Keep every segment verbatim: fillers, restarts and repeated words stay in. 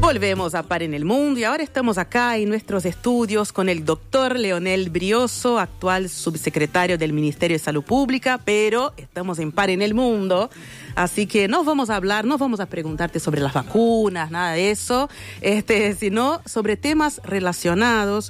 Volvemos a Par en el Mundo y ahora estamos acá en nuestros estudios con el doctor Leonel Brioso, actual subsecretario del Ministerio de Salud Pública, pero estamos en Par en el Mundo, así que no vamos a hablar, no vamos a preguntarte sobre las vacunas, nada de eso, este, sino sobre temas relacionados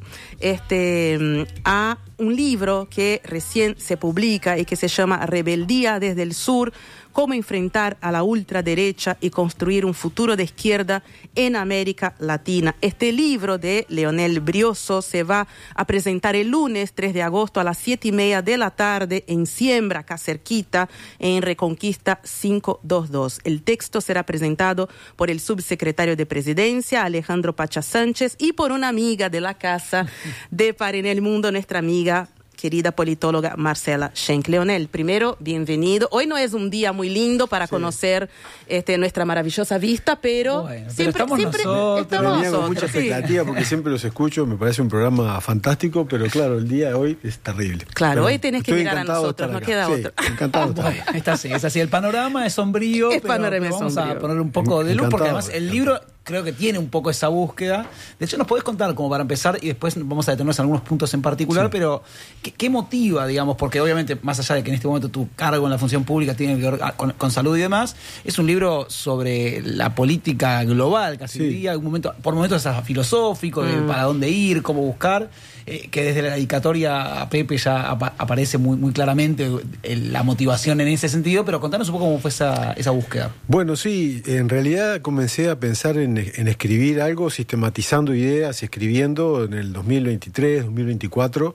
este, a un libro que recién se publica y que se llama Rebeldía desde el Sur, cómo enfrentar a la ultraderecha y construir un futuro de izquierda en América Latina. Este libro de Leonel Brioso se va a presentar el lunes tres de agosto a las siete y media de la tarde en Siembra, acá cerquita, en Reconquista quinientos veintidós. El texto será presentado por el subsecretario de Presidencia, Alejandro Pacha Sánchez, y por una amiga de la casa de Par en el Mundo, nuestra amiga querida politóloga Marcela Schenck. Leonel, primero, bienvenido. Hoy no es un día muy lindo para sí. conocer este, nuestra maravillosa vista, pero, bueno, pero siempre, estamos siempre nosotros. estamos Venía nosotros. con mucha expectativa sí. porque siempre los escucho, me parece un programa fantástico, pero claro, el día de hoy es terrible. Claro, pero hoy tenés que mirar a nosotros, no queda sí, otro. Encantado de estar Bueno, está así, es así, el panorama es sombrío, El pero, panorama pero es vamos sombrío. a poner un poco de luz, Encantado, porque además el encantado. libro creo que tiene un poco esa búsqueda. De hecho, nos podés contar, como para empezar, y después vamos a detenernos en algunos puntos en particular, sí. pero ¿qué, ¿qué motiva, digamos? Porque obviamente, más allá de que en este momento tu cargo en la función pública tiene que ver con, con salud y demás, es un libro sobre la política global, casi sí. diría, algún momento, por momentos es filosófico, de Mm. para dónde ir, cómo buscar, eh, que desde la dedicatoria a Pepe ya apa- aparece muy, muy claramente el, la motivación en ese sentido, pero contanos un poco cómo fue esa, esa búsqueda. Bueno, sí, en realidad comencé a pensar en, en escribir algo, sistematizando ideas, escribiendo en el dos mil veintitrés, dos mil veinticuatro,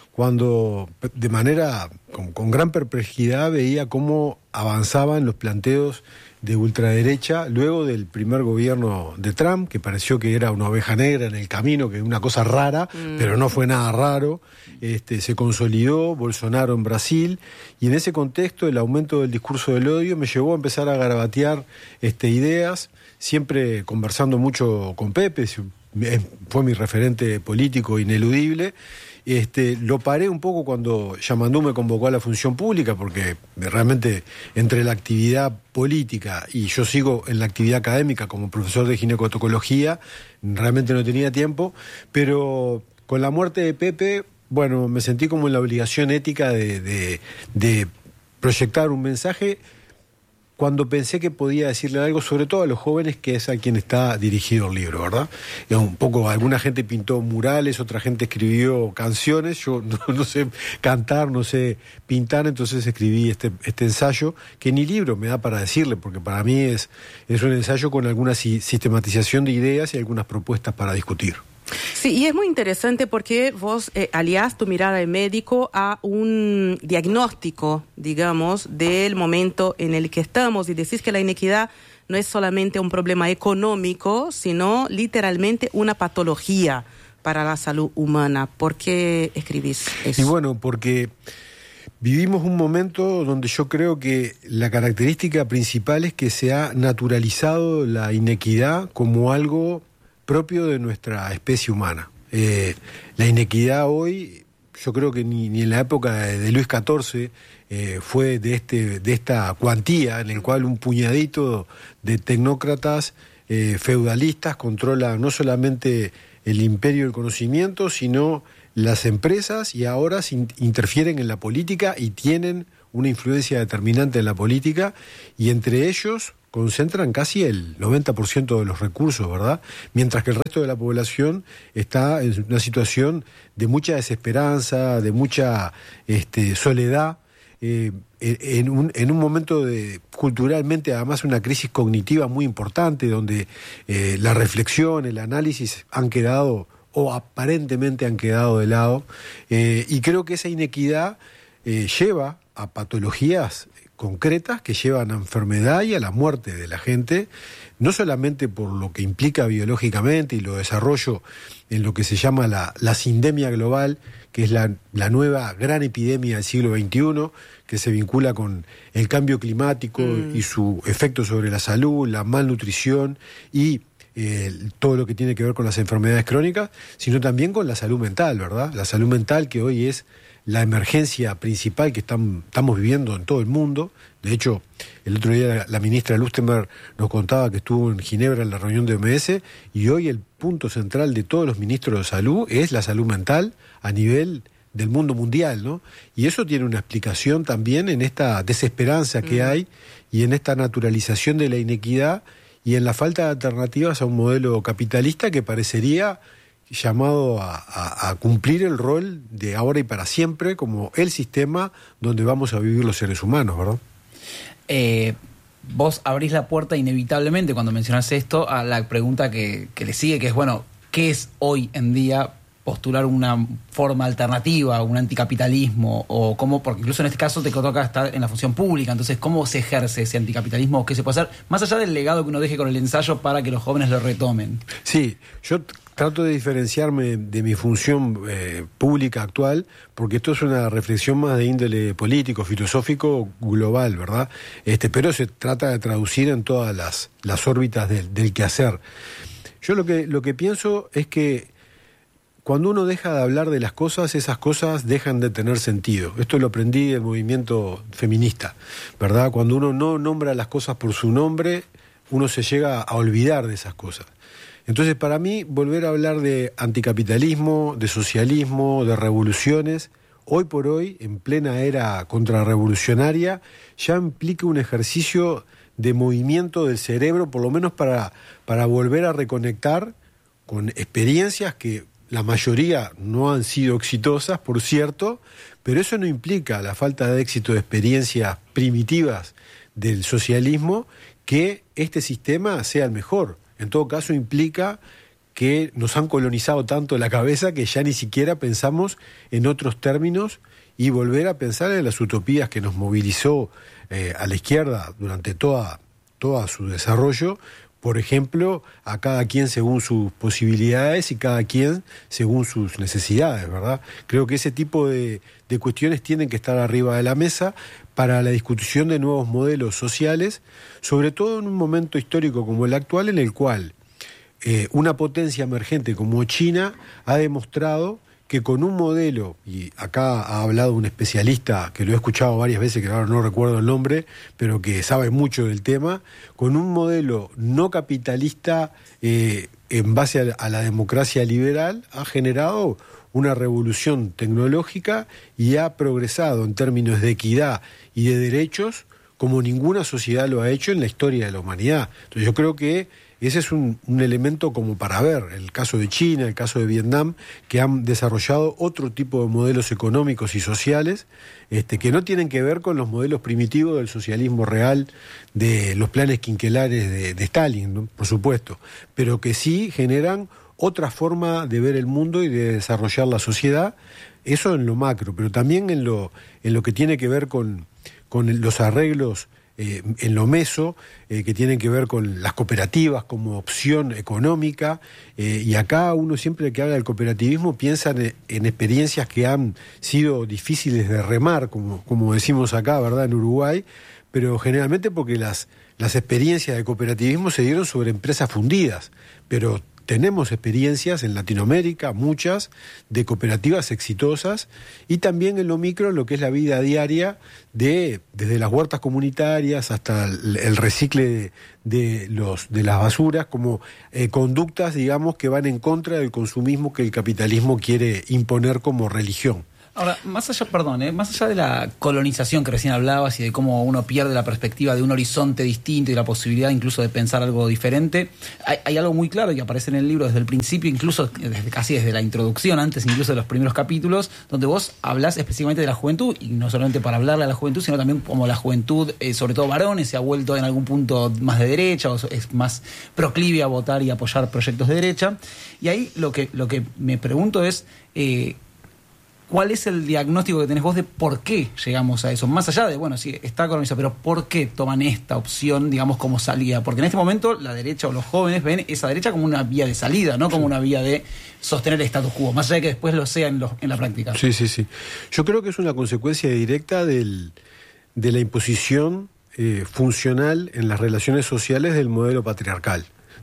cuando de manera, con, con gran perplejidad, veía cómo avanzaban los planteos de ultraderecha luego del primer gobierno de Trump, que pareció que era una oveja negra en el camino, que era una cosa rara, mm. pero no fue nada raro. Este, se consolidó Bolsonaro en Brasil, y en ese contexto el aumento del discurso del odio me llevó a empezar a garabatear este, ideas, siempre conversando mucho con Pepe, fue mi referente político ineludible. Este, lo paré un poco cuando Yamandú me convocó a la función pública, porque realmente entre la actividad política y yo sigo en la actividad académica como profesor de ginecotocología, realmente no tenía tiempo, pero con la muerte de Pepe, bueno, me sentí como en la obligación ética de, de, de proyectar un mensaje cuando pensé que podía decirle algo, sobre todo a los jóvenes, que es a quien está dirigido el libro, ¿verdad? Es un poco, alguna gente pintó murales, otra gente escribió canciones, yo no, no sé cantar, no sé pintar, entonces escribí este, este ensayo, que ni libro me da para decirle, porque para mí es, es un ensayo con alguna si, sistematización de ideas y algunas propuestas para discutir. Sí, y es muy interesante porque vos eh, aliás tu mirada de médico a un diagnóstico, digamos, del momento en el que estamos, y decís que la inequidad no es solamente un problema económico, sino literalmente una patología para la salud humana. ¿Por qué escribís eso? Y bueno, porque vivimos un momento donde yo creo que la característica principal es que se ha naturalizado la inequidad como algo propio de nuestra especie humana. Eh, la inequidad hoy, yo creo que ni, ni en la época de, de Luis catorce eh, fue de, este, de esta cuantía en el cual un puñadito de tecnócratas eh, feudalistas controla no solamente el imperio del conocimiento, sino las empresas, y ahora se in- interfieren en la política y tienen una influencia determinante en la política, y entre ellos concentran casi el noventa por ciento de los recursos, ¿verdad? Mientras que el resto de la población está en una situación de mucha desesperanza, de mucha este, soledad, eh, en, un, en un momento de, culturalmente, además, una crisis cognitiva muy importante, donde eh, la reflexión, el análisis han quedado, o aparentemente han quedado de lado, eh, y creo que esa inequidad eh, lleva a patologías concretas que llevan a enfermedad y a la muerte de la gente, no solamente por lo que implica biológicamente y lo desarrollo en lo que se llama la, la sindemia global, que es la, la nueva gran epidemia del siglo veintiuno, que se vincula con el cambio climático mm. y su efecto sobre la salud, la malnutrición y eh, todo lo que tiene que ver con las enfermedades crónicas, sino también con la salud mental, ¿verdad? La salud mental, que hoy es la emergencia principal que están, estamos viviendo en todo el mundo. De hecho, el otro día la, la ministra Lustenberg nos contaba que estuvo en Ginebra en la reunión de O M S, y hoy el punto central de todos los ministros de salud es la salud mental a nivel del mundo mundial, ¿no? Y eso tiene una explicación también en esta desesperanza que mm. hay, y en esta naturalización de la inequidad, y en la falta de alternativas a un modelo capitalista que parecería llamado a, a, a cumplir el rol de ahora y para siempre como el sistema donde vamos a vivir los seres humanos, ¿verdad? Eh, vos abrís la puerta inevitablemente cuando mencionás esto a la pregunta que, que le sigue, que es, bueno, ¿qué es hoy en día postular una forma alternativa, un anticapitalismo, o cómo, porque incluso en este caso te toca estar en la función pública, entonces ¿cómo se ejerce ese anticapitalismo? ¿Qué se puede hacer? Más allá del legado que uno deje con el ensayo para que los jóvenes lo retomen. Sí, yo trato de diferenciarme de mi función eh, pública actual, porque esto es una reflexión más de índole político, filosófico, global, ¿verdad? Este, pero se trata de traducir en todas las, las órbitas del, del quehacer. Yo lo que, lo que pienso es que cuando uno deja de hablar de las cosas, esas cosas dejan de tener sentido. Esto lo aprendí del movimiento feminista, ¿verdad? Cuando uno no nombra las cosas por su nombre, uno se llega a olvidar de esas cosas. Entonces, para mí, volver a hablar de anticapitalismo, de socialismo, de revoluciones, hoy por hoy, en plena era contrarrevolucionaria, ya implica un ejercicio de movimiento del cerebro, por lo menos para, para volver a reconectar con experiencias que la mayoría no han sido exitosas, por cierto, pero eso no implica la falta de éxito de experiencias primitivas del socialismo, que este sistema sea el mejor. En todo caso, implica que nos han colonizado tanto la cabeza que ya ni siquiera pensamos en otros términos, y volver a pensar en las utopías que nos movilizó eh, a la izquierda durante toda, toda su desarrollo. Por ejemplo, a cada quien según sus posibilidades y cada quien según sus necesidades, ¿verdad? Creo que ese tipo de, de cuestiones tienen que estar arriba de la mesa para la discusión de nuevos modelos sociales, sobre todo en un momento histórico como el actual, en el cual eh, una potencia emergente como China ha demostrado que con un modelo, y acá ha hablado un especialista que lo he escuchado varias veces, que ahora no recuerdo el nombre, pero que sabe mucho del tema, con un modelo no capitalista eh, en base a, a la democracia liberal, ha generado una revolución tecnológica y ha progresado en términos de equidad y de derechos como ninguna sociedad lo ha hecho en la historia de la humanidad. Entonces yo creo que ese es un, un elemento como para ver, el caso de China, el caso de Vietnam, que han desarrollado otro tipo de modelos económicos y sociales este, que no tienen que ver con los modelos primitivos del socialismo real, de los planes quinquenales de, de Stalin, ¿no? Por supuesto, pero que sí generan otra forma de ver el mundo y de desarrollar la sociedad, eso en lo macro, pero también en lo, en lo que tiene que ver con, con los arreglos Eh, en lo meso, eh, que tienen que ver con las cooperativas como opción económica, eh, y acá uno siempre que habla del cooperativismo piensa en, en experiencias que han sido difíciles de remar, como, como decimos acá, ¿verdad?, en Uruguay, pero generalmente porque las, las experiencias de cooperativismo se dieron sobre empresas fundidas, pero tenemos experiencias en Latinoamérica, muchas, de cooperativas exitosas, y también en lo micro, lo que es la vida diaria, de desde las huertas comunitarias hasta el, el recicle de, de, los, de las basuras, como eh, conductas, digamos, que van en contra del consumismo que el capitalismo quiere imponer como religión. Ahora, más allá, perdón, ¿eh? más allá de la colonización que recién hablabas y de cómo uno pierde la perspectiva de un horizonte distinto y la posibilidad incluso de pensar algo diferente, hay, hay algo muy claro que aparece en el libro desde el principio, incluso desde, casi desde la introducción, antes incluso de los primeros capítulos, donde vos hablás específicamente de la juventud, y no solamente para hablarle a la juventud, sino también como la juventud, eh, sobre todo varones, se ha vuelto en algún punto más de derecha, o es más proclive a votar y apoyar proyectos de derecha. Y ahí lo que, lo que me pregunto es... Eh, ¿cuál es el diagnóstico que tenés vos de por qué llegamos a eso? Más allá de, bueno, sí, está colonizado, pero ¿por qué toman esta opción, digamos, como salida? Porque en este momento la derecha o los jóvenes ven esa derecha como una vía de salida, no como una vía de sostener el status quo, más allá de que después lo sea en, los, en la práctica. Sí, sí, sí. Yo creo que es una consecuencia directa del, de la imposición eh, funcional en las relaciones sociales del modelo patriarcal.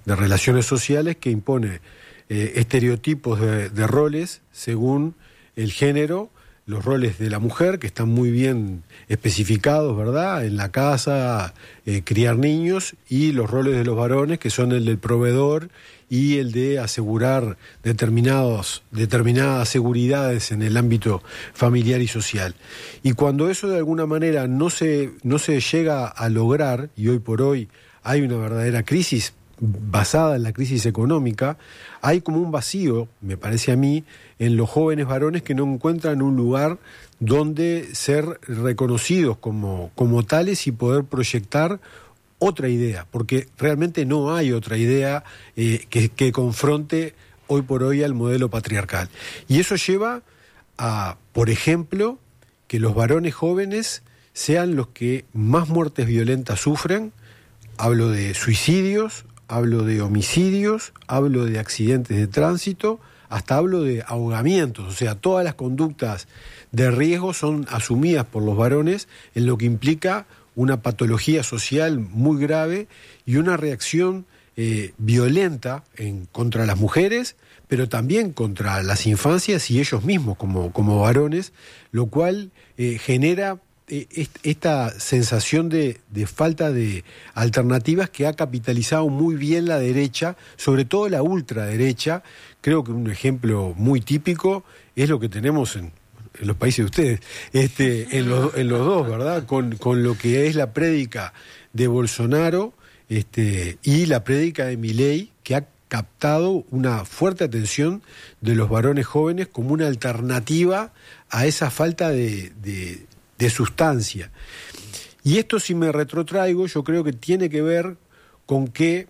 de relaciones sociales que impone eh, estereotipos de, de roles según el género, los roles de la mujer, que están muy bien especificados, ¿verdad?, en la casa, eh, criar niños, y los roles de los varones, que son el del proveedor y el de asegurar determinados, determinadas seguridades en el ámbito familiar y social. Y cuando eso de alguna manera no se, no se llega a lograr, y hoy por hoy hay una verdadera crisis basada en la crisis económica, hay como un vacío, me parece a mí, en los jóvenes varones que no encuentran un lugar donde ser reconocidos como, como tales y poder proyectar otra idea, porque realmente no hay otra idea eh, que, que confronte hoy por hoy al modelo patriarcal. Y eso lleva a, por ejemplo, que los varones jóvenes sean los que más muertes violentas sufren. Hablo de suicidios, hablo de homicidios, hablo de accidentes de tránsito, hasta hablo de ahogamientos. O sea, todas las conductas de riesgo son asumidas por los varones, en lo que implica una patología social muy grave y una reacción eh, violenta en, contra las mujeres, pero también contra las infancias y ellos mismos como, como varones, lo cual eh, genera eh, est- esta sensación de, de falta de alternativas que ha capitalizado muy bien la derecha, sobre todo la ultraderecha. Creo que un ejemplo muy típico es lo que tenemos en en los países de ustedes, este, en, los, en los dos, ¿verdad? Con, con lo que es la prédica de Bolsonaro este, y la prédica de Milei, que ha captado una fuerte atención de los varones jóvenes como una alternativa a esa falta de, de, de sustancia. Y esto, si me retrotraigo, yo creo que tiene que ver con que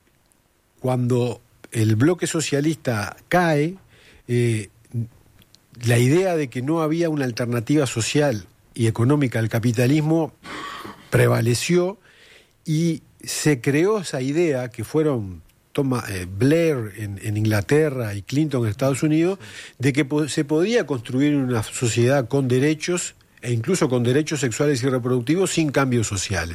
cuando el bloque socialista cae, eh, la idea de que no había una alternativa social y económica al capitalismo prevaleció y se creó esa idea que fueron toma, eh, Blair en, en Inglaterra y Clinton en Estados Unidos, de que po- se podía construir una sociedad con derechos e incluso con derechos sexuales y reproductivos sin cambios sociales.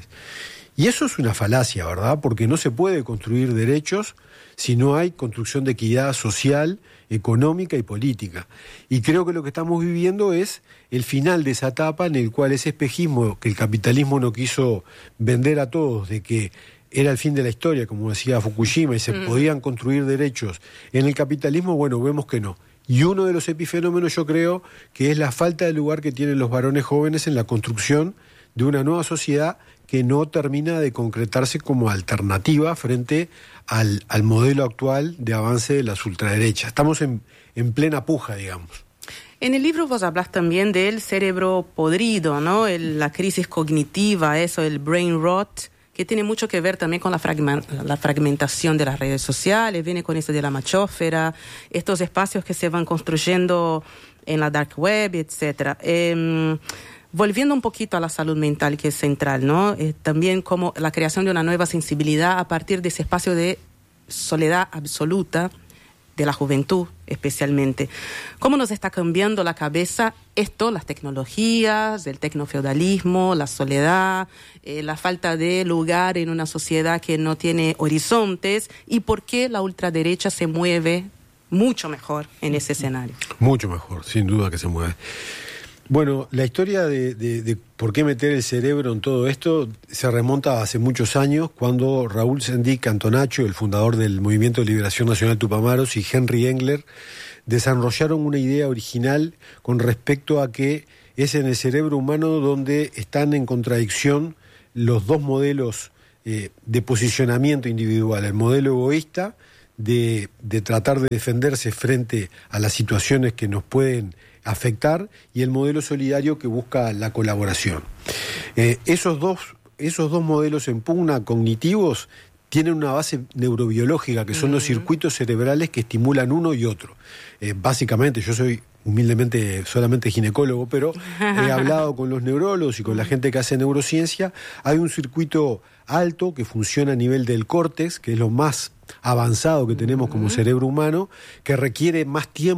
Y eso es una falacia, ¿verdad? Porque no se puede construir derechos si no hay construcción de equidad social, económica y política. Y creo que lo que estamos viviendo es el final de esa etapa en el cual ese espejismo que el capitalismo no quiso vender a todos, de que era el fin de la historia, como decía Fukushima, y se mm. podían construir derechos en el capitalismo, bueno, vemos que no. Y uno de los epifenómenos, yo creo, que es la falta de lugar que tienen los varones jóvenes en la construcción de una nueva sociedad que no termina de concretarse como alternativa frente al, al modelo actual de avance de las ultraderechas. Estamos en, en plena puja, digamos. En el libro vos hablas también del cerebro podrido, ¿no? El, la crisis cognitiva, eso, el brain rot, que tiene mucho que ver también con la, fragma, la fragmentación de las redes sociales, viene con eso de la machósfera, estos espacios que se van construyendo en la dark web, etcétera. Eh, Volviendo un poquito a la salud mental, que es central, ¿no? Eh, también como la creación de una nueva sensibilidad a partir de ese espacio de soledad absoluta de la juventud, especialmente. ¿Cómo nos está cambiando la cabeza esto, las tecnologías, el tecnofeudalismo, la soledad, eh, la falta de lugar en una sociedad que no tiene horizontes, y por qué la ultraderecha se mueve mucho mejor en ese escenario? Mucho mejor, sin duda que se mueve. Bueno, la historia de, de, de por qué meter el cerebro en todo esto se remonta a hace muchos años, cuando Raúl Sendic Antonacho, el fundador del Movimiento de Liberación Nacional Tupamaros, y Henry Engler desarrollaron una idea original con respecto a que es en el cerebro humano donde están en contradicción los dos modelos eh, de posicionamiento individual, el modelo egoísta de, de tratar de defenderse frente a las situaciones que nos pueden afectar, y el modelo solidario que busca la colaboración. Eh, esos dos, esos dos modelos en pugna cognitivos tienen una base neurobiológica, que son uh-huh. los circuitos cerebrales que estimulan uno y otro. Eh, básicamente, yo soy humildemente solamente ginecólogo, pero he hablado con los neurólogos y con la gente que hace neurociencia. Hay un circuito alto que funciona a nivel del córtex, que es lo más avanzado que tenemos como cerebro humano, que requiere más tiempo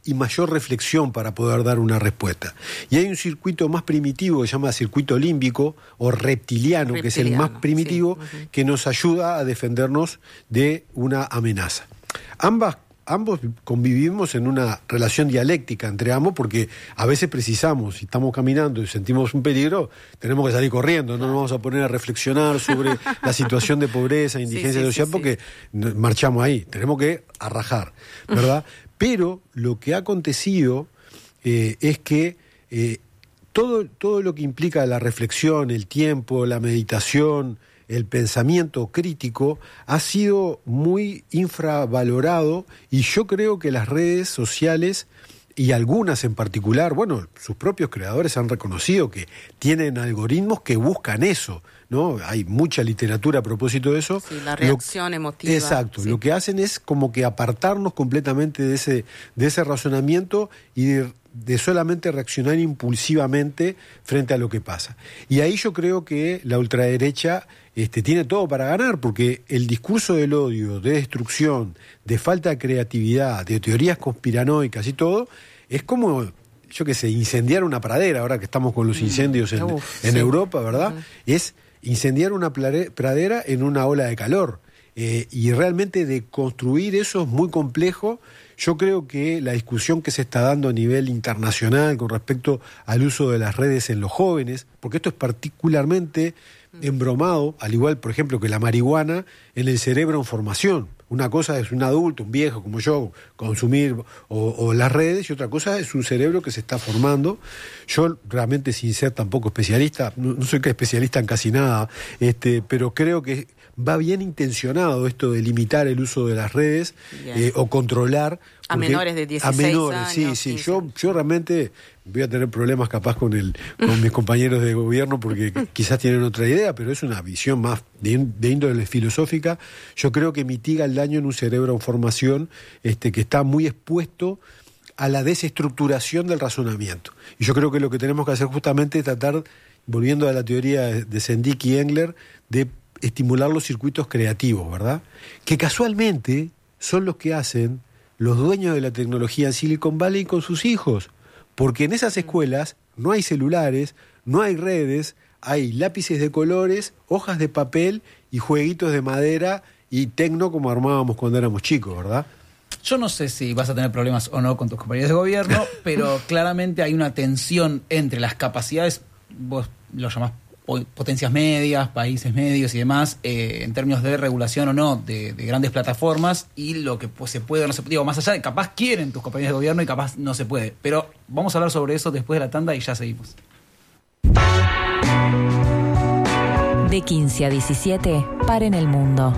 y mayor reflexión para poder dar una respuesta. Y hay un circuito más primitivo que se llama circuito límbico o reptiliano, reptiliano que es el más primitivo, sí. uh-huh. que nos ayuda a defendernos de una amenaza. Ambas Ambos convivimos en una relación dialéctica entre ambos porque a veces precisamos, si estamos caminando y sentimos un peligro, tenemos que salir corriendo, no nos vamos a poner a reflexionar sobre la situación de pobreza, indigencia sí, sí, social, sí, porque sí. marchamos ahí, tenemos que arrajar, ¿verdad? Pero lo que ha acontecido eh, es que eh, todo, todo lo que implica la reflexión, el tiempo, la meditación, el pensamiento crítico ha sido muy infravalorado y yo creo que las redes sociales y algunas en particular, bueno, sus propios creadores han reconocido que tienen algoritmos que buscan eso, ¿no? Hay mucha literatura a propósito de eso. Sí, la reacción lo, emotiva. Exacto, sí. Lo que hacen es como que apartarnos completamente de ese, de ese razonamiento y de de solamente reaccionar impulsivamente frente a lo que pasa. Y ahí yo creo que la ultraderecha este, tiene todo para ganar, porque el discurso del odio, de destrucción, de falta de creatividad, de teorías conspiranoicas y todo, es como, yo qué sé, incendiar una pradera, ahora que estamos con los incendios en, Uf, en sí. Europa, ¿verdad? Uh-huh. Es incendiar una pradera en una ola de calor. Eh, y realmente de construir eso es muy complejo. Yo creo que la discusión que se está dando a nivel internacional con respecto al uso de las redes en los jóvenes, porque esto es particularmente embromado, al igual, por ejemplo, que la marihuana, en el cerebro en formación. Una cosa es un adulto, un viejo como yo, consumir o, o las redes, y otra cosa es un cerebro que se está formando. Yo realmente, sin ser tampoco especialista, no, no soy especialista en casi nada, este, pero creo que va bien intencionado esto de limitar el uso de las redes eh, o controlar. A menores de dieciséis a menores, años. Sí, sí. Yo, yo realmente voy a tener problemas capaz con el con mis compañeros de gobierno porque quizás tienen otra idea, pero es una visión más de, de índole filosófica. Yo creo que mitiga el daño en un cerebro en formación este, que está muy expuesto a la desestructuración del razonamiento. Y yo creo que lo que tenemos que hacer justamente es tratar, volviendo a la teoría de Sendic y Engler, de estimular los circuitos creativos, ¿verdad? Que casualmente son los que hacen los dueños de la tecnología en Silicon Valley con sus hijos, porque en esas escuelas no hay celulares, no hay redes, hay lápices de colores, hojas de papel y jueguitos de madera y tecno como armábamos cuando éramos chicos, ¿verdad? Yo no sé si vas a tener problemas o no con tus compañeros de gobierno, pero claramente hay una tensión entre las capacidades, vos lo llamás potencias medias, países medios y demás, eh, en términos de regulación o no de, de grandes plataformas y lo que pues, se puede o no se puede. Digo, más allá de capaz quieren tus compañeros de gobierno y capaz no se puede. Pero vamos a hablar sobre eso después de la tanda y ya seguimos. De quince a diecisiete, paren el mundo.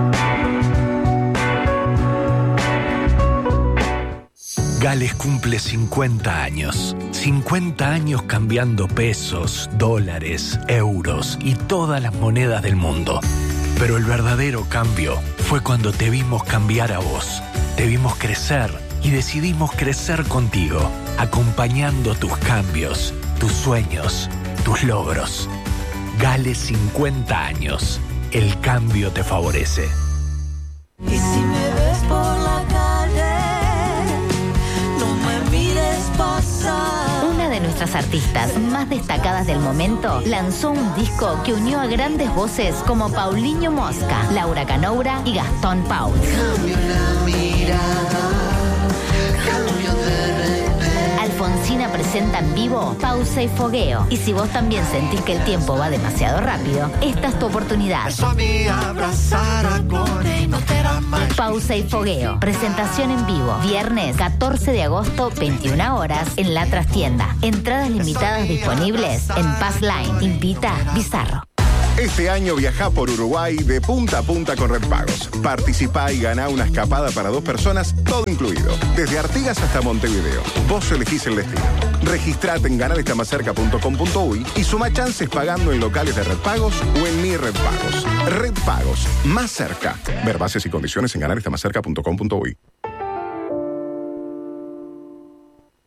Gales cumple cincuenta años. cincuenta años cambiando pesos, dólares, euros y todas las monedas del mundo. Pero el verdadero cambio fue cuando te vimos cambiar a vos. Te vimos crecer y decidimos crecer contigo, acompañando tus cambios, tus sueños, tus logros. Gales cincuenta años. El cambio te favorece. Y si me ves por la calle, no me mires pasar. Una de nuestras artistas más destacadas del momento lanzó un disco que unió a grandes voces como Paulinho Mosca, Laura Canoura y Gastón Paul. Cambio la mirada, cambio de repente. Alfonsina presenta en vivo Pausa y Fogueo. Y si vos también sentís que el tiempo va demasiado rápido, esta es tu oportunidad. Eso a mí abrazar a Connie no te da más. Pausa y Fogueo. Presentación en vivo. Viernes catorce de agosto, veintiuna horas, en La Trastienda. Entradas limitadas disponibles en Pass Line. Invita Bizarro. Este año viajá por Uruguay de punta a punta con Red Pagos. Participá y ganá una escapada para dos personas, todo incluido. Desde Artigas hasta Montevideo. Vos elegís el destino. Registrate en ganar está más cerca punto com punto uy y suma chances pagando en locales de Red Pagos o en Mi Red Pagos. Red Pagos, más cerca. Ver bases y condiciones en ganar está más cerca punto com punto uy.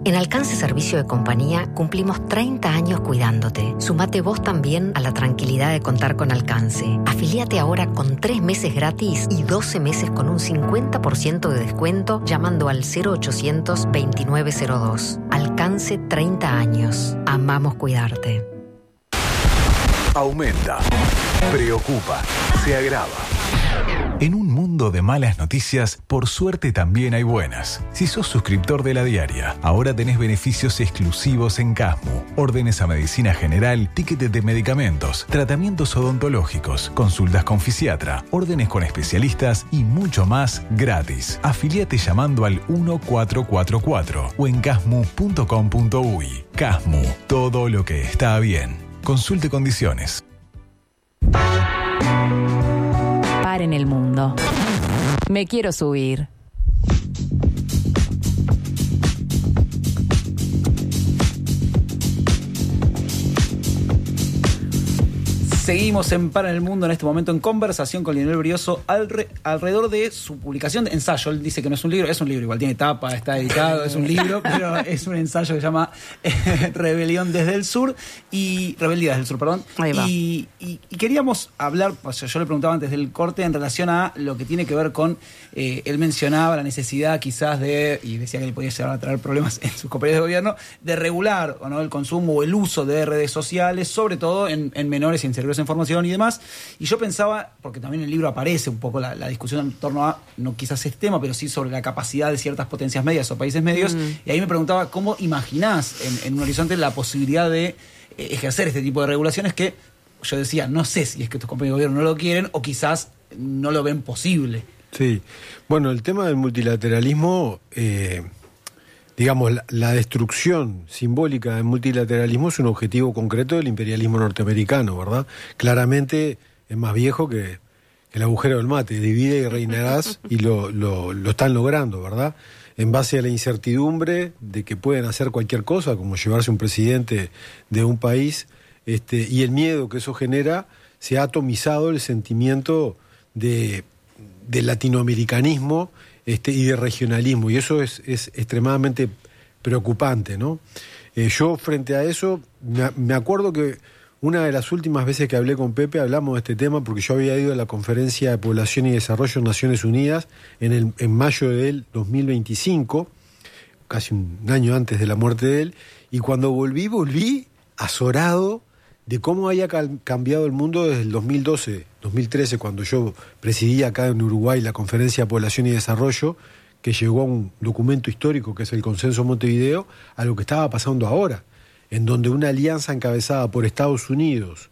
En Alcance Servicio de Compañía cumplimos treinta años cuidándote. Sumate vos también a la tranquilidad de contar con Alcance. Afilíate ahora con tres meses gratis y doce meses con un cincuenta por ciento de descuento llamando al cero ochocientos veintinueve cero dos. Alcance treinta años. Amamos cuidarte. Aumenta, preocupa, se agrava. En un mundo de malas noticias, por suerte también hay buenas. Si sos suscriptor de La Diaria, ahora tenés beneficios exclusivos en Casmu. Órdenes a medicina general, tickets de medicamentos, tratamientos odontológicos, consultas con fisiatra, órdenes con especialistas y mucho más gratis. Afiliate llamando al uno cuatro cuatro cuatro o en casmu punto com punto uy. Casmu, todo lo que está bien. Consulte condiciones. En el mundo. Me quiero subir. Seguimos en Para en el Mundo en este momento en conversación con Leonel Brioso alre, alrededor de su publicación de ensayo. Él dice que no es un libro, es un libro, igual tiene tapa, está editado, es un libro, pero es un ensayo que se llama eh, Rebelión desde el Sur y Rebeldía desde el Sur, perdón. Ahí va. Y, y, y queríamos hablar, o sea, yo le preguntaba antes del corte en relación a lo que tiene que ver con, eh, él mencionaba la necesidad quizás de, y decía que le podía llegar a traer problemas en sus compañeros de gobierno, de regular o no el consumo o el uso de redes sociales, sobre todo en, en menores y en servicios de información y demás. Y yo pensaba, porque también en el libro aparece un poco la, la discusión en torno a, no quizás este tema, pero sí sobre la capacidad de ciertas potencias medias o países medios, mm. y ahí me preguntaba cómo imaginás en, en un horizonte la posibilidad de eh, ejercer este tipo de regulaciones que yo decía, no sé si es que tus compañeros de gobierno no lo quieren o quizás no lo ven posible. Sí, bueno, el tema del multilateralismo, eh, digamos, la, la destrucción simbólica del multilateralismo es un objetivo concreto del imperialismo norteamericano, ¿verdad? Claramente es más viejo que, que el agujero del mate, divide y reinarás, y lo, lo, lo están logrando, ¿verdad? En base a la incertidumbre de que pueden hacer cualquier cosa, como llevarse un presidente de un país, este, y el miedo que eso genera, se ha atomizado el sentimiento de, de latinoamericanismo Este, y de regionalismo, y eso es, es extremadamente preocupante, ¿no? Eh, yo frente a eso, me, me acuerdo que una de las últimas veces que hablé con Pepe hablamos de este tema porque yo había ido a la Conferencia de Población y Desarrollo en Naciones Unidas en, el, en mayo del dos mil veinticinco, casi un año antes de la muerte de él, y cuando volví, volví azorado de cómo había cambiado el mundo desde el dos mil doce, dos mil trece, cuando yo presidí acá en Uruguay la Conferencia de Población y Desarrollo, que llegó a un documento histórico que es el Consenso Montevideo, a lo que estaba pasando ahora, en donde una alianza encabezada por Estados Unidos,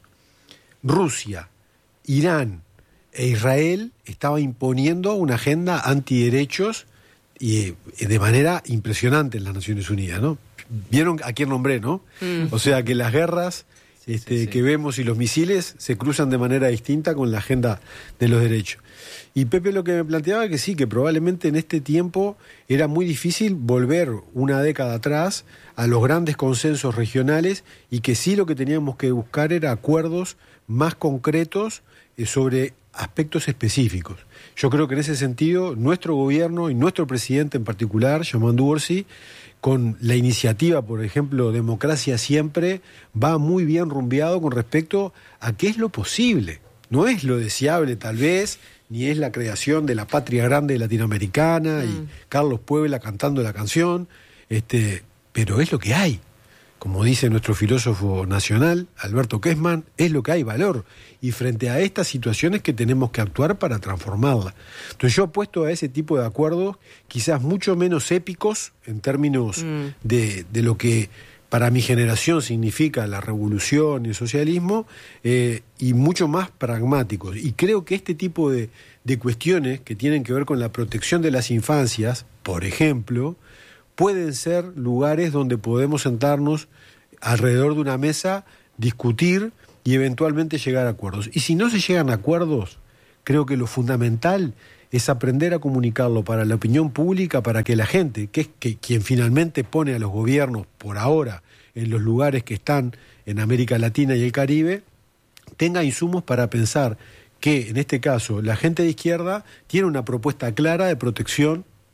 Rusia, Irán e Israel estaba imponiendo una agenda antiderechos y de manera impresionante en las Naciones Unidas, ¿no? ¿Vieron a quién nombré, no? Mm. O sea que las guerras Sí, este, sí, sí. que vemos y los misiles se cruzan de manera distinta con la agenda de los derechos. Y Pepe lo que me planteaba que sí, que probablemente en este tiempo era muy difícil volver una década atrás a los grandes consensos regionales y que sí lo que teníamos que buscar era acuerdos más concretos eh, sobre aspectos específicos. Yo creo que en ese sentido nuestro gobierno y nuestro presidente en particular, Yamandu Orsi, con la iniciativa, por ejemplo, Democracia Siempre, va muy bien rumbeado con respecto a qué es lo posible. No es lo deseable, tal vez, ni es la creación de la patria grande latinoamericana mm. y Carlos Puebla cantando la canción, este, pero es lo que hay. Como dice nuestro filósofo nacional, Alberto Kessman, es lo que hay, valor. Y frente a estas situaciones que tenemos que actuar para transformarla. Entonces yo apuesto a ese tipo de acuerdos, quizás mucho menos épicos en términos mm. de, de lo que para mi generación significa la revolución y el socialismo, eh, y mucho más pragmáticos. Y creo que este tipo de, de cuestiones que tienen que ver con la protección de las infancias, por ejemplo, pueden ser lugares donde podemos sentarnos alrededor de una mesa, discutir y eventualmente llegar a acuerdos. Y si no se llegan a acuerdos, creo que lo fundamental es aprender a comunicarlo para la opinión pública, para que la gente, que es que, quien finalmente pone a los gobiernos por ahora en los lugares que están en América Latina y el Caribe, tenga insumos para pensar que, en este caso, la gente de izquierda tiene una propuesta clara de protección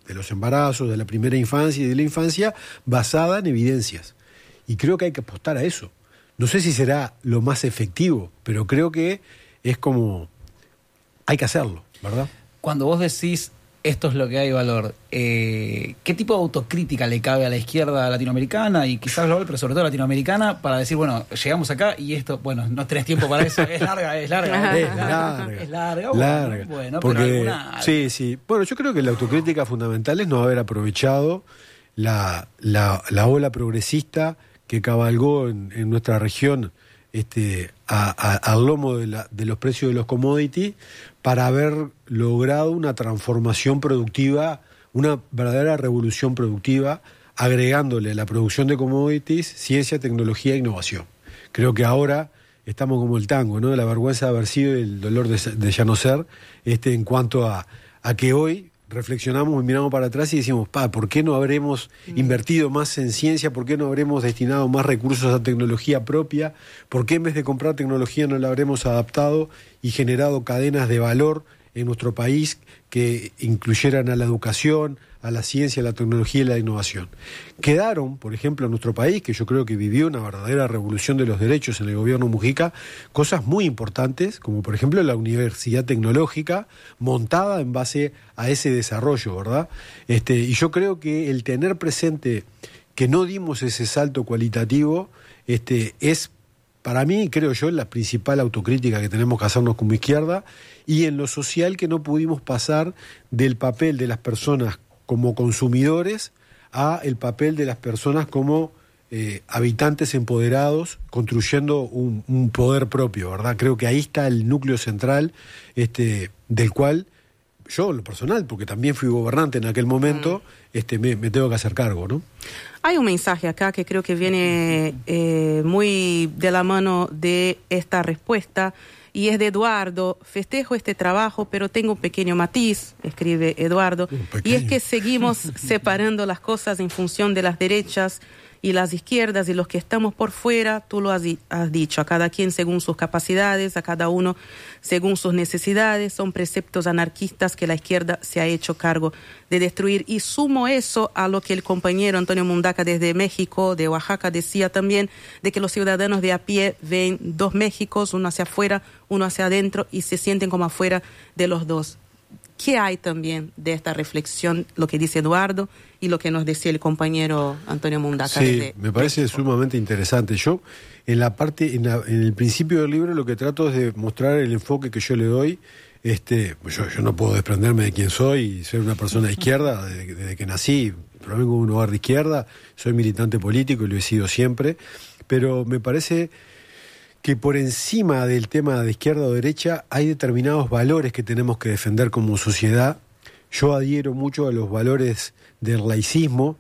de los embarazos, de la primera infancia y de la infancia, basada en evidencias. Y creo que hay que apostar a eso. No sé si será lo más efectivo, pero creo que es como... hay que hacerlo, ¿verdad? Cuando vos decís esto es lo que hay valor, eh, ¿qué tipo de autocrítica le cabe a la izquierda latinoamericana y quizás global, pero sobre todo latinoamericana, para decir, bueno, llegamos acá y esto, bueno, no tenés tiempo para eso, es larga, es larga, es larga, es larga, bueno, larga. bueno, porque, pero alguna... Sí, sí. Bueno, yo creo que la autocrítica fundamental es no haber aprovechado la, la, la ola progresista que cabalgó en, en nuestra región este, a, a, al lomo de, la, de los precios de los commodities para haber logrado una transformación productiva, una verdadera revolución productiva, agregándole a la producción de commodities ciencia, tecnología e innovación. Creo que ahora estamos como el tango, ¿no? La vergüenza de haber sido y el dolor de, de ya no ser, este, en cuanto a, a que hoy reflexionamos y miramos para atrás y decimos, pa, ¿por qué no habremos mm. invertido más en ciencia? ¿Por qué no habremos destinado más recursos a tecnología propia? ¿Por qué en vez de comprar tecnología no la habremos adaptado y generado cadenas de valor en nuestro país que incluyeran a la educación, a la ciencia, a la tecnología y la innovación? Quedaron, por ejemplo, en nuestro país, que yo creo que vivió una verdadera revolución de los derechos en el gobierno Mujica, cosas muy importantes, como por ejemplo la Universidad Tecnológica, montada en base a ese desarrollo, ¿verdad? Este, y yo creo que el tener presente que no dimos ese salto cualitativo, este, es, para mí, creo yo, la principal autocrítica que tenemos que hacernos como izquierda, y en lo social que no pudimos pasar del papel de las personas como consumidores a el papel de las personas como eh, habitantes empoderados, construyendo un, un poder propio, ¿verdad? Creo que ahí está el núcleo central este, del cual yo, en lo personal, porque también fui gobernante en aquel momento, mm. este, me, me tengo que hacer cargo, ¿no? Hay un mensaje acá que creo que viene eh, muy de la mano de esta respuesta, y es de Eduardo. Festejo este trabajo, pero tengo un pequeño matiz, escribe Eduardo, y es que seguimos separando las cosas en función de las derechas y las izquierdas, y los que estamos por fuera, tú lo has, di- has dicho, a cada quien según sus capacidades, a cada uno según sus necesidades. Son preceptos anarquistas que la izquierda se ha hecho cargo de destruir. Y sumo eso a lo que el compañero Antonio Mundaca desde México, de Oaxaca, decía también, de que los ciudadanos de a pie ven dos Méxicos, uno hacia afuera, uno hacia adentro, y se sienten como afuera de los dos. ¿Qué hay también de esta reflexión, lo que dice Eduardo y lo que nos decía el compañero Antonio Mundaca? Sí, me parece México. Sumamente interesante. Yo, en la parte, en, la, en el principio del libro, lo que trato es de mostrar el enfoque que yo le doy. Este, yo, yo no puedo desprenderme de quién soy y soy una persona de izquierda desde, desde que nací. Provengo de un hogar de izquierda, soy militante político y lo he sido siempre. Pero me parece que por encima del tema de izquierda o derecha hay determinados valores que tenemos que defender como sociedad. Yo adhiero mucho a los valores del laicismo,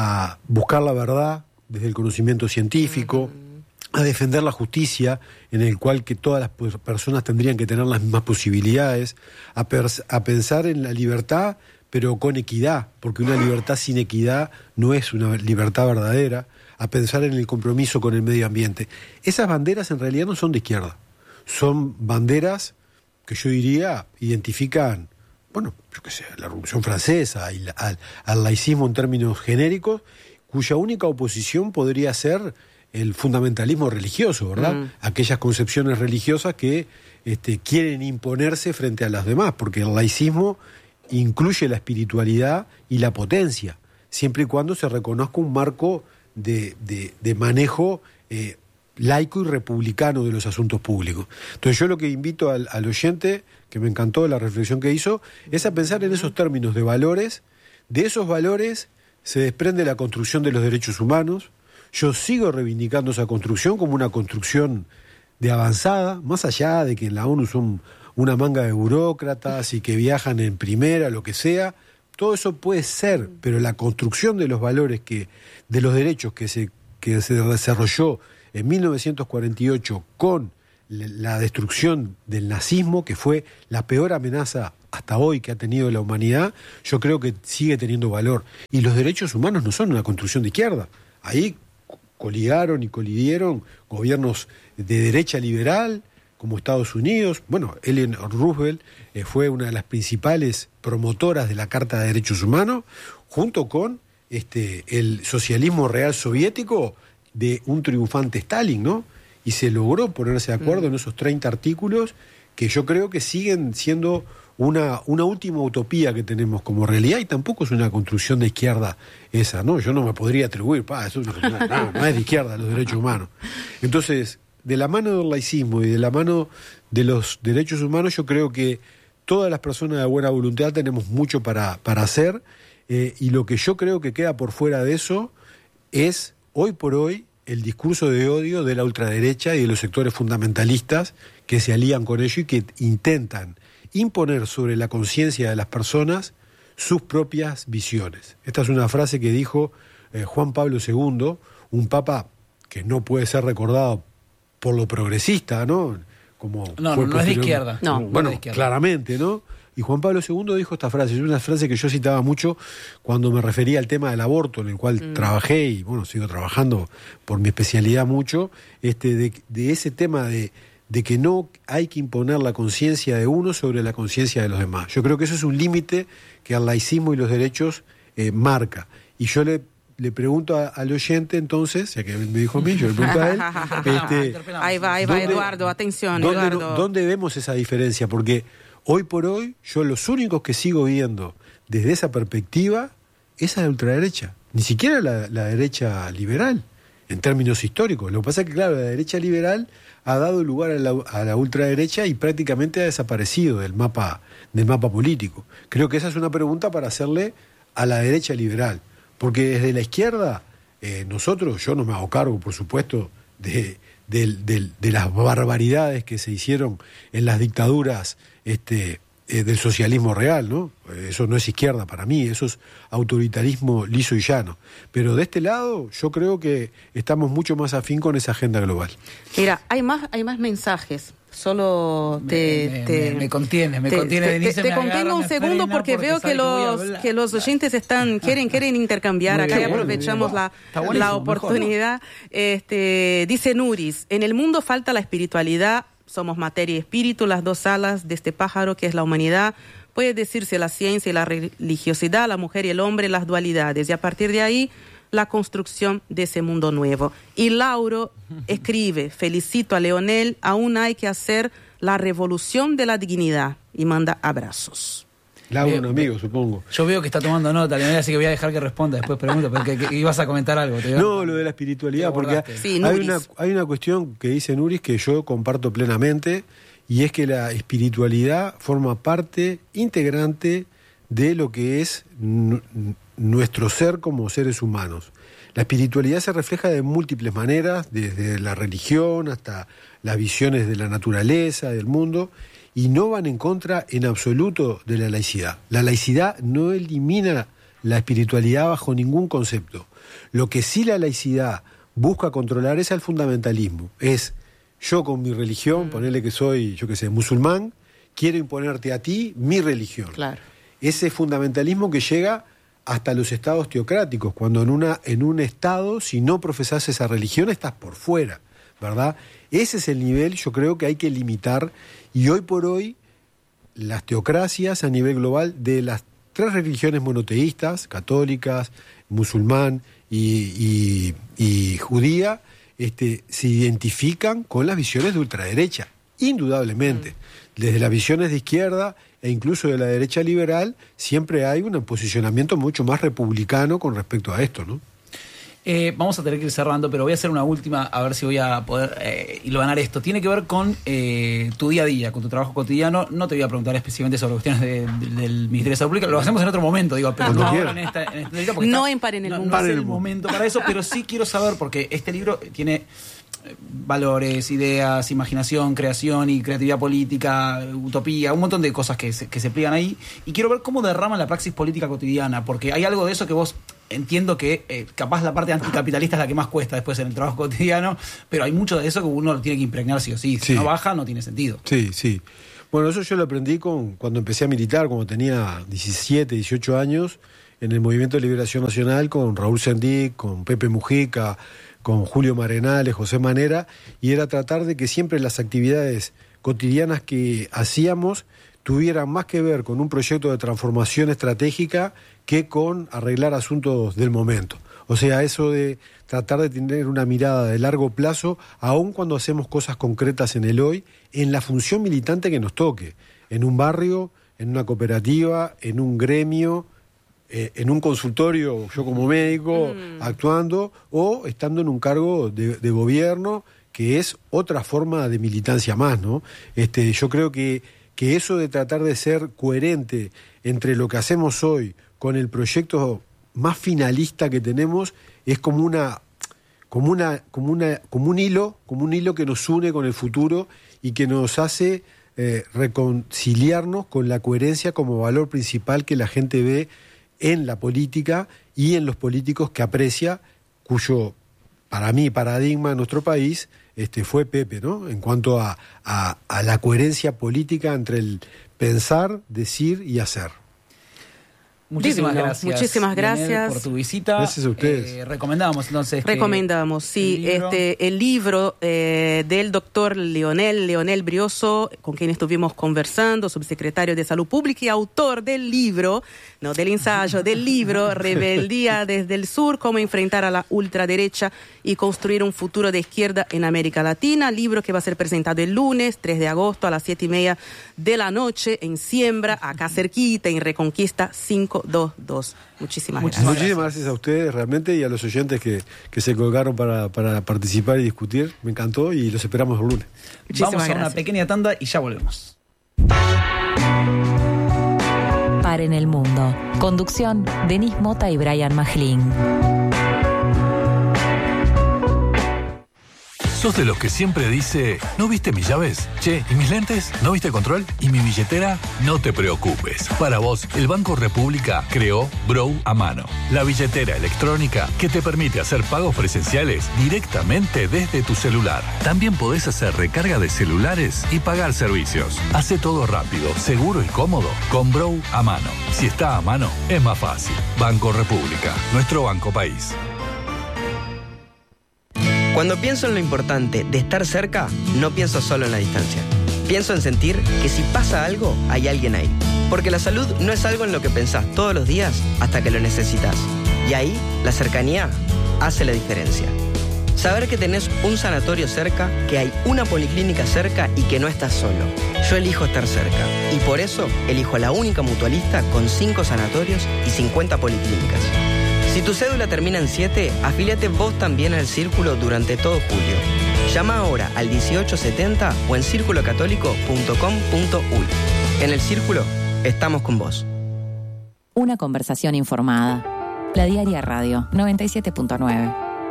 a buscar la verdad desde el conocimiento científico, a defender la justicia, en el cual que todas las personas tendrían que tener las mismas posibilidades, a, pers- a pensar en la libertad, pero con equidad, porque una libertad sin equidad no es una libertad verdadera, a pensar en el compromiso con el medio ambiente. Esas banderas en realidad no son de izquierda, son banderas que yo diría identifican, bueno, yo qué sé, la Revolución Francesa y la, al, al laicismo en términos genéricos, cuya única oposición podría ser el fundamentalismo religioso, ¿verdad? Mm. Aquellas concepciones religiosas que este, quieren imponerse frente a las demás, porque el laicismo incluye la espiritualidad y la potencia, siempre y cuando se reconozca un marco de, de, de manejo eh, laico y republicano de los asuntos públicos. Entonces yo lo que invito al, al oyente, que me encantó la reflexión que hizo, es a pensar en esos términos de valores. De esos valores se desprende la construcción de los derechos humanos. Yo sigo reivindicando esa construcción como una construcción de avanzada, más allá de que en la ONU son una manga de burócratas y que viajan en primera, lo que sea. Todo eso puede ser, pero la construcción de los valores, que de los derechos que se, que se desarrolló en mil novecientos cuarenta y ocho con la destrucción del nazismo, que fue la peor amenaza hasta hoy que ha tenido la humanidad, yo creo que sigue teniendo valor. Y los derechos humanos no son una construcción de izquierda. Ahí coligaron y colidieron gobiernos de derecha liberal, como Estados Unidos. Bueno, Eleanor Roosevelt eh, fue una de las principales promotoras de la Carta de Derechos Humanos, junto con este, el socialismo real soviético de un triunfante Stalin, ¿no? Y se logró ponerse de acuerdo mm. en esos treinta artículos que yo creo que siguen siendo una, una última utopía que tenemos como realidad, y tampoco es una construcción de izquierda esa, ¿no? Yo no me podría atribuir, pa, eso es una, no, no es de izquierda los derechos humanos. Entonces, de la mano del laicismo y de la mano de los derechos humanos, yo creo que todas las personas de buena voluntad tenemos mucho para, para hacer, eh, y lo que yo creo que queda por fuera de eso es, hoy por hoy, el discurso de odio de la ultraderecha y de los sectores fundamentalistas que se alían con ello y que intentan imponer sobre la conciencia de las personas sus propias visiones. Esta es una frase que dijo eh, Juan Pablo segundo, un papa que no puede ser recordado por lo progresista, ¿no? Como no, no, no es de izquierda. No, no bueno, no es de izquierda. Claramente, ¿no? Y Juan Pablo segundo dijo esta frase, es una frase que yo citaba mucho cuando me refería al tema del aborto, en el cual mm. trabajé y, bueno, sigo trabajando por mi especialidad mucho, este, de, de ese tema de, de que no hay que imponer la conciencia de uno sobre la conciencia de los demás. Yo creo que eso es un límite que el laicismo y los derechos eh, marca. Y yo le... Le pregunto a, al oyente entonces, ya que me dijo a mí, yo le pregunto a él. este, ahí va, ahí va, Eduardo, atención, ¿dónde, Eduardo. ¿Dónde vemos esa diferencia? Porque hoy por hoy, yo los únicos que sigo viendo desde esa perspectiva es a la ultraderecha. Ni siquiera la, la derecha liberal, en términos históricos. Lo que pasa es que, claro, la derecha liberal ha dado lugar a la, a la ultraderecha y prácticamente ha desaparecido del mapa, del mapa político. Creo que esa es una pregunta para hacerle a la derecha liberal. Porque desde la izquierda, eh, nosotros, yo no me hago cargo, por supuesto, de, de, de, de las barbaridades que se hicieron en las dictaduras este, eh, del socialismo real, ¿no? Eso no es izquierda para mí, eso es autoritarismo liso y llano. Pero de este lado, yo creo que estamos mucho más afín con esa agenda global. Mira, hay más, hay más mensajes. Solo te... Me, me, te, me, me contiene, me te, contiene. Te, Denise, te, te me contengo agarra, un me segundo frena porque, porque veo que los, que, que los oyentes están quieren quieren intercambiar. Acá bien, aprovechamos la, la oportunidad. Mejor, ¿no? Este, dice Nuris, en el mundo falta la espiritualidad, somos materia y espíritu, las dos alas de este pájaro que es la humanidad. Puede decirse la ciencia y la religiosidad, la mujer y el hombre, las dualidades. Y a partir de ahí, la construcción de ese mundo nuevo. Y Lauro escribe, felicito a Leonel, aún hay que hacer la revolución de la dignidad, y manda abrazos. Lauro, un amigo, supongo. Yo veo que está tomando nota, Leonel, así que voy a dejar que responda, después pregunto, porque que, que ibas a comentar algo. Te no, lo de la espiritualidad, porque sí, hay, una, hay una cuestión que dice Nuris que yo comparto plenamente, y es que la espiritualidad forma parte integrante de lo que es n- nuestro ser como seres humanos. La espiritualidad se refleja de múltiples maneras, desde la religión hasta las visiones de la naturaleza, del mundo, y no van en contra en absoluto de la laicidad. La laicidad no elimina la espiritualidad bajo ningún concepto. Lo que sí la laicidad busca controlar es el fundamentalismo. Es yo con mi religión, mm. ponerle que soy, yo qué sé, musulmán, quiero imponerte a ti mi religión. Claro. Ese fundamentalismo que llega hasta los estados teocráticos, cuando en, una, en un estado, si no profesás esa religión, estás por fuera, ¿verdad? Ese es el nivel, yo creo que hay que limitar, y hoy por hoy las teocracias a nivel global de las tres religiones monoteístas, católicas, musulmán y, y, y judía, este, se identifican con las visiones de ultraderecha, indudablemente. Mm. Desde las visiones de izquierda e incluso de la derecha liberal, siempre hay un posicionamiento mucho más republicano con respecto a esto, ¿no? Eh, vamos a tener que ir cerrando, pero voy a hacer una última, a ver si voy a poder eh, hilvanar esto. Tiene que ver con eh, tu día a día, con tu trabajo cotidiano. No te voy a preguntar específicamente sobre cuestiones de, de, del Ministerio de Salud Pública, lo hacemos en otro momento, digo, pero no ahora en esta, en esta porque no está, en Paren el no, Mundo. No es el momento para eso, pero sí quiero saber, porque este libro tiene valores, ideas, imaginación, creación y creatividad política, utopía, un montón de cosas que se, que se pliegan ahí, y quiero ver cómo derraman la praxis política cotidiana, porque hay algo de eso que vos, entiendo que eh, capaz la parte anticapitalista es la que más cuesta después en el trabajo cotidiano, pero hay mucho de eso que uno lo tiene que impregnar sí o sí, si sí. no baja no tiene sentido. Sí, sí. Bueno, eso yo lo aprendí con, cuando empecé a militar, cuando tenía diecisiete, dieciocho años, en el Movimiento de Liberación Nacional, con Raúl Sendic, con Pepe Mujica, con Julio Marenales, José Manera, y era tratar de que siempre las actividades cotidianas que hacíamos tuvieran más que ver con un proyecto de transformación estratégica que con arreglar asuntos del momento. O sea, eso de tratar de tener una mirada de largo plazo, aun cuando hacemos cosas concretas en el hoy, en la función militante que nos toque, en un barrio, en una cooperativa, en un gremio, eh, en un consultorio, yo como médico, mm. actuando, o estando en un cargo de, de gobierno, que es otra forma de militancia más, ¿no? Este, yo creo que, que eso de tratar de ser coherente entre lo que hacemos hoy con el proyecto más finalista que tenemos es como una, como una, como una, como un hilo, como un hilo que nos une con el futuro y que nos hace eh, reconciliarnos con la coherencia como valor principal que la gente ve en la política y en los políticos que aprecia, cuyo, para mí, paradigma en nuestro país este, fue Pepe, ¿no? En cuanto a, a, a la coherencia política entre el pensar, decir y hacer. Muchísimas Divino. gracias. Muchísimas gracias Lionel, por tu visita. Gracias a ustedes. Eh, recomendamos entonces. Que Recomendamos, sí, el libro, este el libro eh, del doctor Leonel, Leonel Brioso, con quien estuvimos conversando, subsecretario de Salud Pública y autor del libro, no del ensayo, del libro Rebeldía desde el Sur, cómo enfrentar a la ultraderecha y construir un futuro de izquierda en América Latina, libro que va a ser presentado el lunes, tres de agosto a las siete y media de la noche en Siembra, acá cerquita, en Reconquista cinco dos dos. Muchísimas gracias. Muchísimas gracias a ustedes realmente y a los oyentes que, que se colgaron para, para participar y discutir. Me encantó y los esperamos el lunes. Muchísimas Vamos a gracias. Una pequeña tanda y ya volvemos. Par en el Mundo. Conducción, Denis Mota y Brian Majlin. ¿Sos de los que siempre dice, ¿no viste mis llaves? Che, ¿y mis lentes? ¿No viste control? ¿Y mi billetera? No te preocupes. Para vos, el Banco República creó Brow a mano, la billetera electrónica que te permite hacer pagos presenciales directamente desde tu celular. También podés hacer recarga de celulares y pagar servicios. Hace todo rápido, seguro y cómodo con Brow a mano. Si está a mano, es más fácil. Banco República, nuestro banco país. Cuando pienso en lo importante de estar cerca, no pienso solo en la distancia. Pienso en sentir que si pasa algo, hay alguien ahí. Porque la salud no es algo en lo que pensás todos los días hasta que lo necesitas. Y ahí, la cercanía hace la diferencia. Saber que tenés un sanatorio cerca, que hay una policlínica cerca y que no estás solo. Yo elijo estar cerca. Y por eso, elijo la única mutualista con cinco sanatorios y cincuenta policlínicas. Si tu cédula termina en siete, afíliate vos también al Círculo durante todo julio. Llama ahora al dieciocho setenta o en círculo católico punto com punto uy. En el Círculo, estamos con vos. Una conversación informada. La Diaria Radio, noventa y siete punto nueve.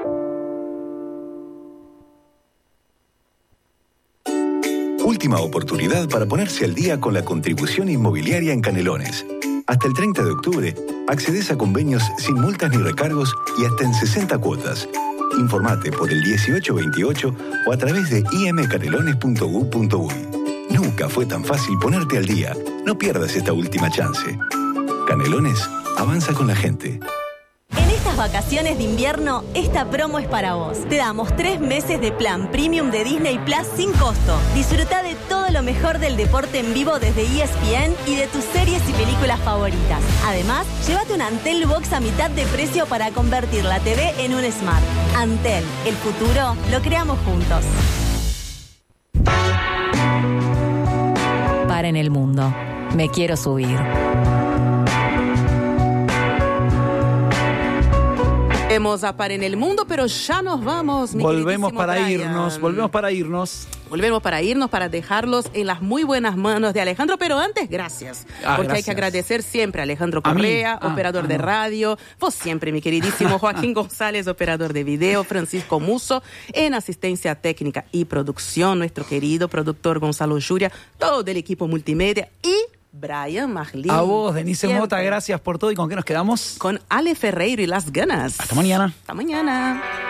Última oportunidad para ponerse al día con la contribución inmobiliaria en Canelones. Hasta el treinta de octubre, accedes a convenios sin multas ni recargos y hasta en sesenta cuotas. Informate por el dieciocho veintiocho o a través de i m canelones punto u punto uy. Nunca fue tan fácil ponerte al día. No pierdas esta última chance. Canelones, avanza con la gente. En estas vacaciones de invierno, esta promo es para vos. Te damos tres meses de plan premium de Disney Plus sin costo. Disfruta de todo lo mejor del deporte en vivo desde E S P N y de tus series y películas favoritas. Además, llévate un Antel Box a mitad de precio para convertir la T V en un Smart. Antel, el futuro lo creamos juntos. Par en el Mundo. Me quiero subir. Volvemos a Par en el Mundo, pero ya nos vamos, mi Volvemos para Brian. irnos, volvemos para irnos. Volvemos para irnos, para dejarlos en las muy buenas manos de Alejandro, pero antes, gracias. Ah, porque gracias. hay que agradecer siempre a Alejandro ¿A mí? Correa, Ah, operador ah, de no. radio, vos siempre, mi queridísimo Joaquín González, operador de video, Francisco Muso, en asistencia técnica y producción, nuestro querido productor Gonzalo Yuria, todo del equipo multimedia y Brian Majlin. A vos, Denise Siempre. Mota, gracias por todo. ¿Y con qué nos quedamos? Con Ale Ferreiro y Las Ganas. Hasta mañana. Hasta mañana.